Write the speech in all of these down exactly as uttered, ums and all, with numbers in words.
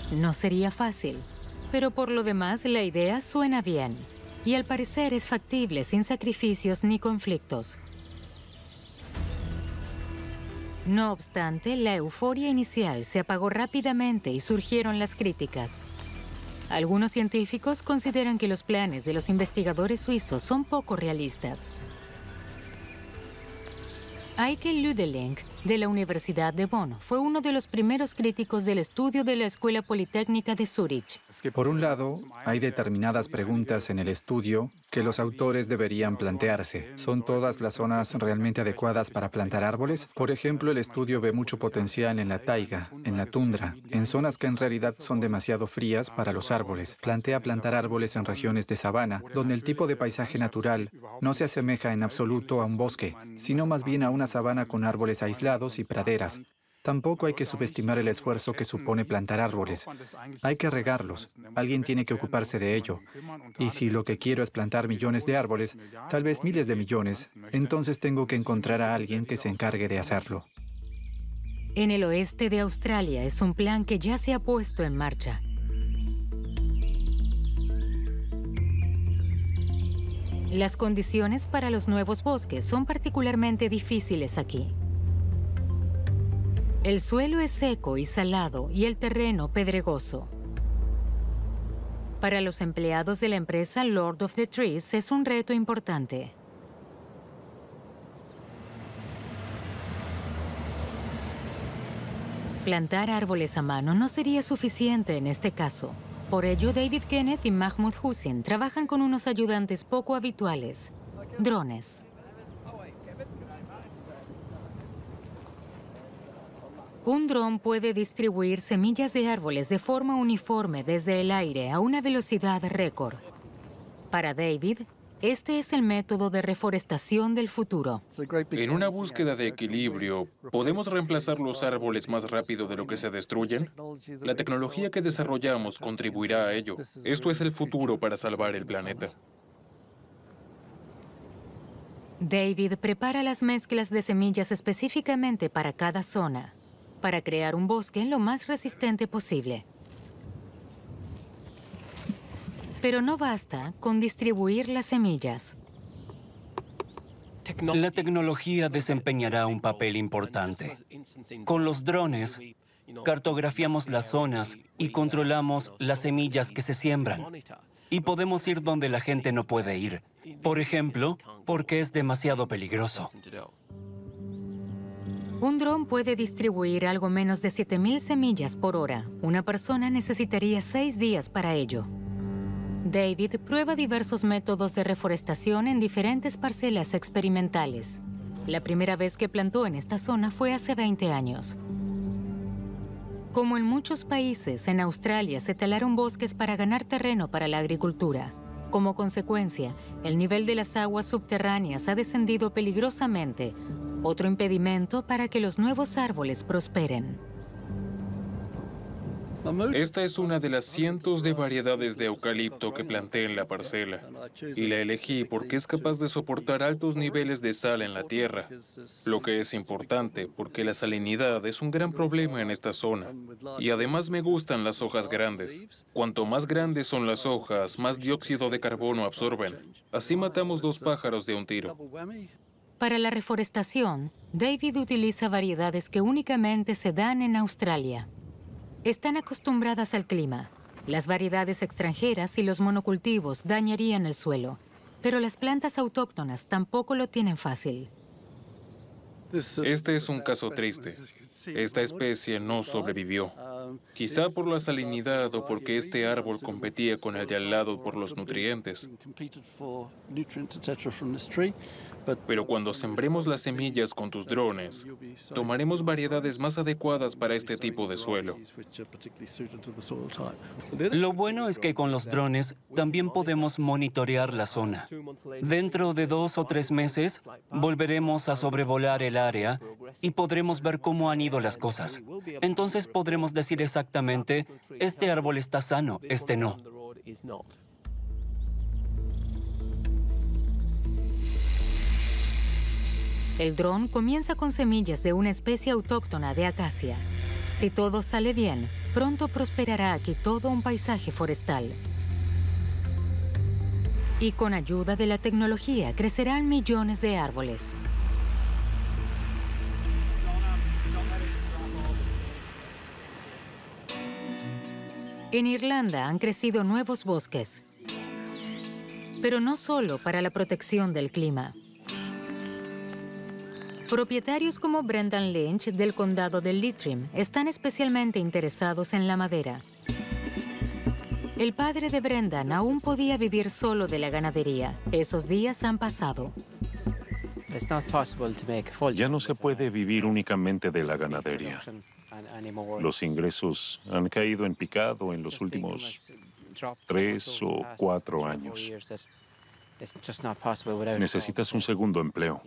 No sería fácil, pero por lo demás la idea suena bien. Y al parecer es factible sin sacrificios ni conflictos. No obstante, la euforia inicial se apagó rápidamente y surgieron las críticas. Algunos científicos consideran que los planes de los investigadores suizos son poco realistas. Eike Lüdeling, de la Universidad de Bonn, fue uno de los primeros críticos del estudio de la Escuela Politécnica de Zúrich. Por un lado, hay determinadas preguntas en el estudio que los autores deberían plantearse. ¿Son todas las zonas realmente adecuadas para plantar árboles? Por ejemplo, el estudio ve mucho potencial en la taiga, en la tundra, en zonas que en realidad son demasiado frías para los árboles. Plantea plantar árboles en regiones de sabana, donde el tipo de paisaje natural no se asemeja en absoluto a un bosque, sino más bien a una sabana con árboles aislados y praderas. Tampoco hay que subestimar el esfuerzo que supone plantar árboles. Hay que regarlos. Alguien tiene que ocuparse de ello. Y si lo que quiero es plantar millones de árboles, tal vez miles de millones, entonces tengo que encontrar a alguien que se encargue de hacerlo. En el oeste de Australia es un plan que ya se ha puesto en marcha. Las condiciones para los nuevos bosques son particularmente difíciles aquí. El suelo es seco y salado y el terreno pedregoso. Para los empleados de la empresa Lord of the Trees es un reto importante. Plantar árboles a mano no sería suficiente en este caso. Por ello, David Kenneth y Mahmoud Hussein trabajan con unos ayudantes poco habituales, drones. Un dron puede distribuir semillas de árboles de forma uniforme desde el aire a una velocidad récord. Para David, este es el método de reforestación del futuro. En una búsqueda de equilibrio, ¿podemos reemplazar los árboles más rápido de lo que se destruyen? La tecnología que desarrollamos contribuirá a ello. Esto es el futuro para salvar el planeta. David prepara las mezclas de semillas específicamente para cada zona, para crear un bosque lo más resistente posible. Pero no basta con distribuir las semillas. La tecnología desempeñará un papel importante. Con los drones, cartografiamos las zonas y controlamos las semillas que se siembran. Y podemos ir donde la gente no puede ir. Por ejemplo, porque es demasiado peligroso. Un dron puede distribuir algo menos de siete mil semillas por hora. Una persona necesitaría seis días para ello. David prueba diversos métodos de reforestación en diferentes parcelas experimentales. La primera vez que plantó en esta zona fue hace veinte años. Como en muchos países, en Australia se talaron bosques para ganar terreno para la agricultura. Como consecuencia, el nivel de las aguas subterráneas ha descendido peligrosamente, otro impedimento para que los nuevos árboles prosperen. Esta es una de las cientos de variedades de eucalipto que planté en la parcela. Y la elegí porque es capaz de soportar altos niveles de sal en la tierra. Lo que es importante porque la salinidad es un gran problema en esta zona. Y además me gustan las hojas grandes. Cuanto más grandes son las hojas, más dióxido de carbono absorben. Así matamos dos pájaros de un tiro. Para la reforestación, David utiliza variedades que únicamente se dan en Australia. Están acostumbradas al clima. Las variedades extranjeras y los monocultivos dañarían el suelo, pero las plantas autóctonas tampoco lo tienen fácil. Este es un caso triste. Esta especie no sobrevivió. Quizá por la salinidad o porque este árbol competía con el de al lado por los nutrientes. Pero cuando sembremos las semillas con tus drones, tomaremos variedades más adecuadas para este tipo de suelo. Lo bueno es que con los drones también podemos monitorear la zona. Dentro de dos o tres meses, volveremos a sobrevolar el área y podremos ver cómo han ido las cosas. Entonces podremos decir exactamente, este árbol está sano, este no. El dron comienza con semillas de una especie autóctona de acacia. Si todo sale bien, pronto prosperará aquí todo un paisaje forestal. Y con ayuda de la tecnología crecerán millones de árboles. En Irlanda han crecido nuevos bosques, pero no solo para la protección del clima. Propietarios como Brendan Lynch del condado de Leitrim están especialmente interesados en la madera. El padre de Brendan aún podía vivir solo de la ganadería. Esos días han pasado. Ya no se puede vivir únicamente de la ganadería. Los ingresos han caído en picado en los últimos tres o cuatro años. Necesitas un segundo empleo.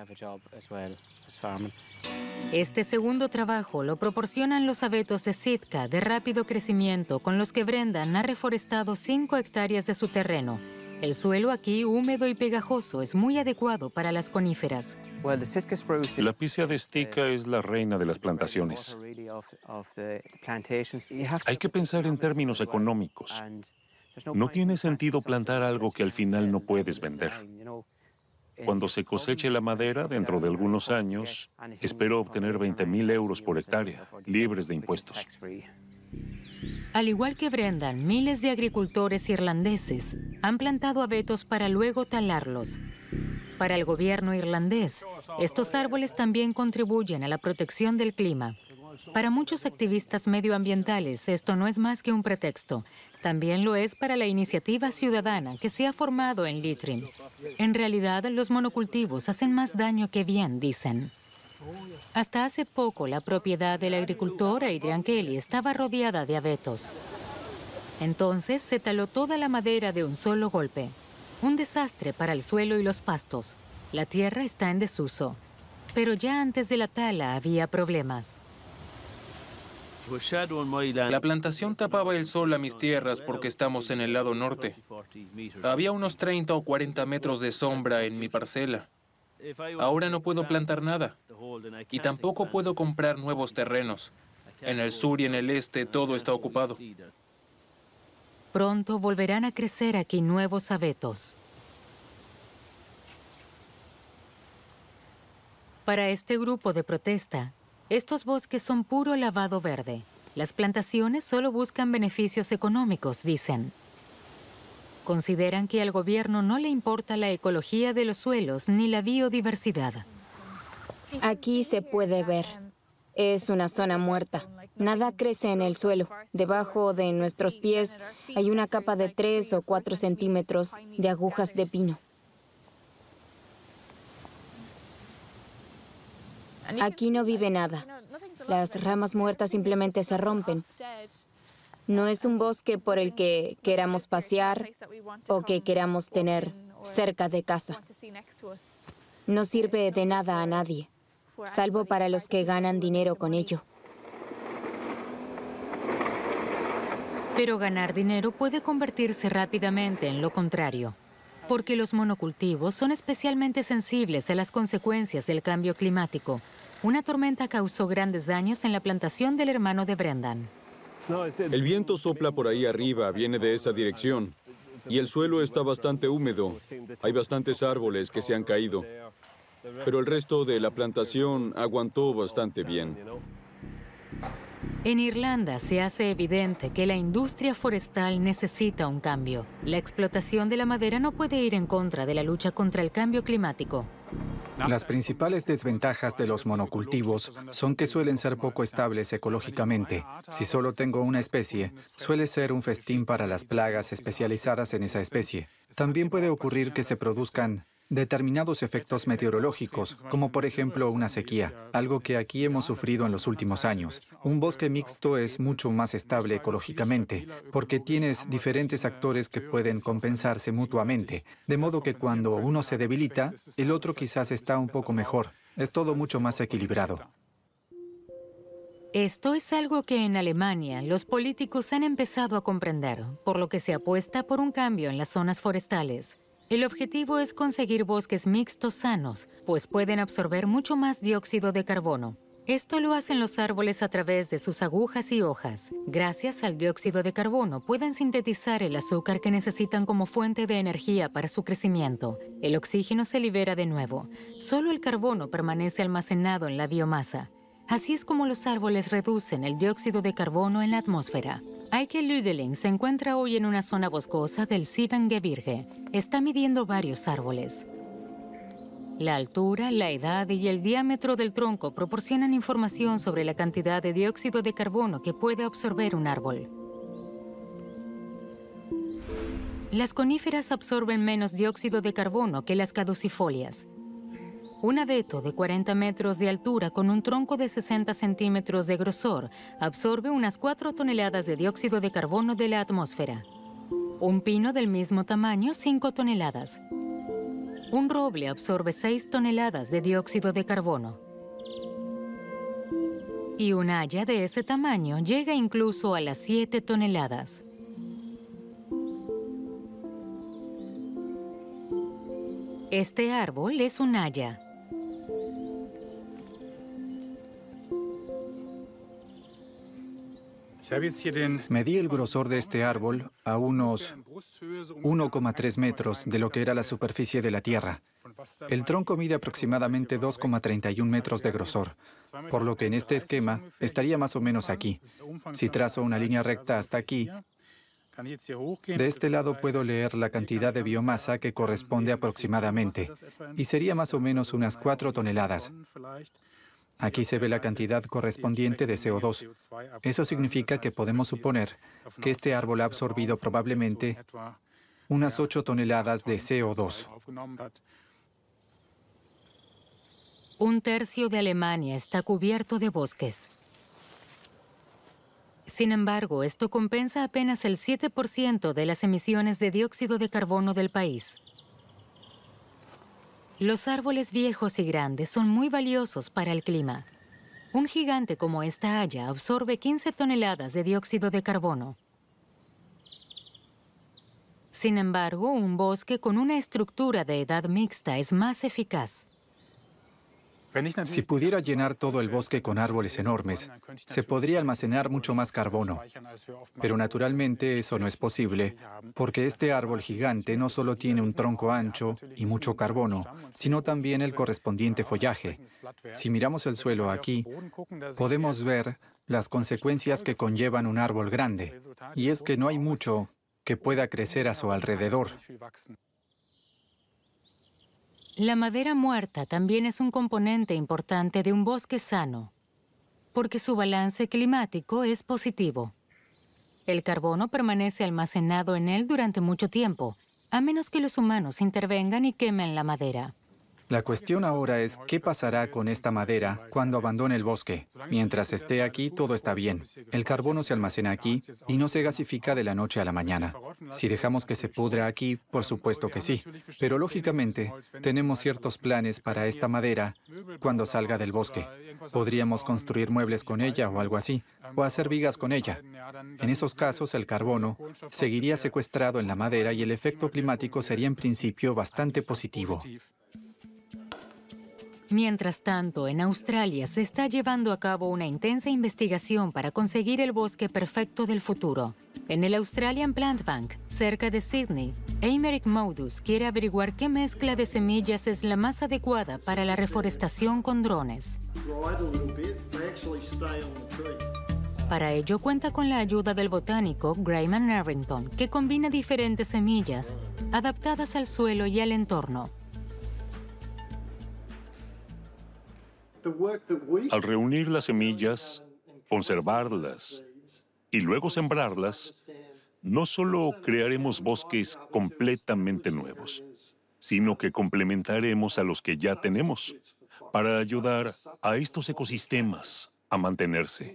Este segundo trabajo lo proporcionan los abetos de Sitka de rápido crecimiento con los que Brendan ha reforestado cinco hectáreas de su terreno. El suelo aquí, húmedo y pegajoso, es muy adecuado para las coníferas. La pícea de Sitka es la reina de las plantaciones. Hay que pensar en términos económicos. No tiene sentido plantar algo que al final no puedes vender. Cuando se coseche la madera, dentro de algunos años, espero obtener veinte mil euros por hectárea, libres de impuestos. Al igual que Brendan, miles de agricultores irlandeses han plantado abetos para luego talarlos. Para el gobierno irlandés, estos árboles también contribuyen a la protección del clima. Para muchos activistas medioambientales, esto no es más que un pretexto. También lo es para la iniciativa ciudadana que se ha formado en Leitrim. En realidad, los monocultivos hacen más daño que bien, dicen. Hasta hace poco, la propiedad del agricultor Adrian Kelly estaba rodeada de abetos. Entonces, se taló toda la madera de un solo golpe. Un desastre para el suelo y los pastos. La tierra está en desuso. Pero ya antes de la tala había problemas. La plantación tapaba el sol a mis tierras porque estamos en el lado norte. Había unos treinta o cuarenta metros de sombra en mi parcela. Ahora no puedo plantar nada. Y tampoco puedo comprar nuevos terrenos. En el sur y en el este todo está ocupado. Pronto volverán a crecer aquí nuevos abetos. Para este grupo de protesta, estos bosques son puro lavado verde. Las plantaciones solo buscan beneficios económicos, dicen. Consideran que al gobierno no le importa la ecología de los suelos ni la biodiversidad. Aquí se puede ver. Es una zona muerta. Nada crece en el suelo. Debajo de nuestros pies hay una capa de tres o cuatro centímetros de agujas de pino. Aquí no vive nada. Las ramas muertas simplemente se rompen. No es un bosque por el que queramos pasear o que queramos tener cerca de casa. No sirve de nada a nadie, salvo para los que ganan dinero con ello. Pero ganar dinero puede convertirse rápidamente en lo contrario, porque los monocultivos son especialmente sensibles a las consecuencias del cambio climático. Una tormenta causó grandes daños en la plantación del hermano de Brendan. El viento sopla por ahí arriba, viene de esa dirección. Y el suelo está bastante húmedo. Hay bastantes árboles que se han caído. Pero el resto de la plantación aguantó bastante bien. En Irlanda se hace evidente que la industria forestal necesita un cambio. La explotación de la madera no puede ir en contra de la lucha contra el cambio climático. Las principales desventajas de los monocultivos son que suelen ser poco estables ecológicamente. Si solo tengo una especie, suele ser un festín para las plagas especializadas en esa especie. También puede ocurrir que se produzcan determinados efectos meteorológicos, como por ejemplo una sequía, algo que aquí hemos sufrido en los últimos años. Un bosque mixto es mucho más estable ecológicamente, porque tienes diferentes actores que pueden compensarse mutuamente, de modo que cuando uno se debilita, el otro quizás está un poco mejor. Es todo mucho más equilibrado. Esto es algo que en Alemania los políticos han empezado a comprender, por lo que se apuesta por un cambio en las zonas forestales. El objetivo es conseguir bosques mixtos sanos, pues pueden absorber mucho más dióxido de carbono. Esto lo hacen los árboles a través de sus agujas y hojas. Gracias al dióxido de carbono pueden sintetizar el azúcar que necesitan como fuente de energía para su crecimiento. El oxígeno se libera de nuevo. Solo el carbono permanece almacenado en la biomasa. Así es como los árboles reducen el dióxido de carbono en la atmósfera. Eike Lüdeling se encuentra hoy en una zona boscosa del Siebengebirge. Está midiendo varios árboles. La altura, la edad y el diámetro del tronco proporcionan información sobre la cantidad de dióxido de carbono que puede absorber un árbol. Las coníferas absorben menos dióxido de carbono que las caducifolias. Un abeto de cuarenta metros de altura con un tronco de sesenta centímetros de grosor absorbe unas cuatro toneladas de dióxido de carbono de la atmósfera. Un pino del mismo tamaño, cinco toneladas. Un roble absorbe seis toneladas de dióxido de carbono. Y un haya de ese tamaño llega incluso a las siete toneladas. Este árbol es un haya. Medí el grosor de este árbol a unos uno coma tres metros de lo que era la superficie de la Tierra. El tronco mide aproximadamente dos coma treinta y uno metros de grosor, por lo que en este esquema estaría más o menos aquí. Si trazo una línea recta hasta aquí, de este lado puedo leer la cantidad de biomasa que corresponde aproximadamente, y sería más o menos unas cuatro toneladas. Aquí se ve la cantidad correspondiente de C O dos. Eso significa que podemos suponer que este árbol ha absorbido probablemente unas ocho toneladas de C O dos. Un tercio de Alemania está cubierto de bosques. Sin embargo, esto compensa apenas el siete por ciento de las emisiones de dióxido de carbono del país. Los árboles viejos y grandes son muy valiosos para el clima. Un gigante como esta haya absorbe quince toneladas de dióxido de carbono. Sin embargo, un bosque con una estructura de edad mixta es más eficaz. Si pudiera llenar todo el bosque con árboles enormes, se podría almacenar mucho más carbono. Pero naturalmente eso no es posible, porque este árbol gigante no solo tiene un tronco ancho y mucho carbono, sino también el correspondiente follaje. Si miramos el suelo aquí, podemos ver las consecuencias que conllevan un árbol grande, y es que no hay mucho que pueda crecer a su alrededor. La madera muerta también es un componente importante de un bosque sano, porque su balance climático es positivo. El carbono permanece almacenado en él durante mucho tiempo, a menos que los humanos intervengan y quemen la madera. La cuestión ahora es qué pasará con esta madera cuando abandone el bosque. Mientras esté aquí, todo está bien. El carbono se almacena aquí y no se gasifica de la noche a la mañana. Si dejamos que se pudra aquí, por supuesto que sí. Pero lógicamente, tenemos ciertos planes para esta madera cuando salga del bosque. Podríamos construir muebles con ella o algo así, o hacer vigas con ella. En esos casos, el carbono seguiría secuestrado en la madera y el efecto climático sería en principio bastante positivo. Mientras tanto, en Australia se está llevando a cabo una intensa investigación para conseguir el bosque perfecto del futuro. En el Australian Plant Bank, cerca de Sydney, Aymeric Modus quiere averiguar qué mezcla de semillas es la más adecuada para la reforestación con drones. Para ello cuenta con la ayuda del botánico Graham Arrington, que combina diferentes semillas adaptadas al suelo y al entorno. Al reunir las semillas, conservarlas y luego sembrarlas, no solo crearemos bosques completamente nuevos, sino que complementaremos a los que ya tenemos para ayudar a estos ecosistemas a mantenerse.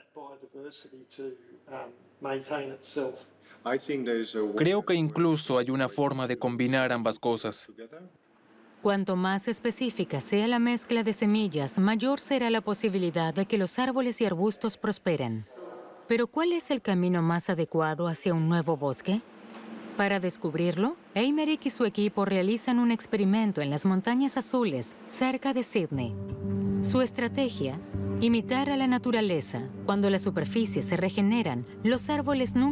Creo que incluso hay una forma de combinar ambas cosas. Cuanto más específica sea la mezcla de semillas, mayor será la posibilidad de que los árboles y arbustos prosperen. Pero ¿cuál es el camino más adecuado hacia un nuevo bosque? Para descubrirlo, Eymerich y su equipo realizan un experimento en las Montañas Azules, cerca de Sydney. Su estrategia: imitar a la naturaleza. Cuando las superficies se regeneran, los árboles nunca